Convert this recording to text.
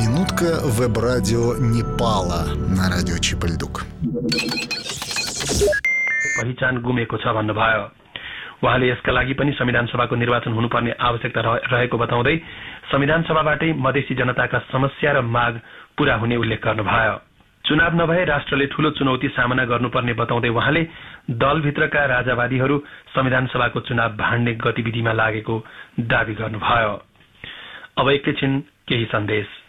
Минутка веб-радио Непала на радио Чипальдук. पहिचान गुमेको छ भन्नुभयो। उहाँले यसका लागि पनि संविधान सभाको निर्वाचन हुनुपर्ने आवश्यकता रहेको बताउँदै संविधान सभाबाटै मधेसी जनताका समस्या र माग पूरा हुने उल्लेख गर्नुभयो। चुनाव नभए राष्ट्रले ठूलो चुनौती सामना गर्नुपर्ने बताउँदै उहाँले दलभित्रका राजावादीहरू संविधान सभाको चुनाव भाड्ने गतिविधिमा लागेको दावी गर्नुभयो। अब एकैछिन केही सन्देश।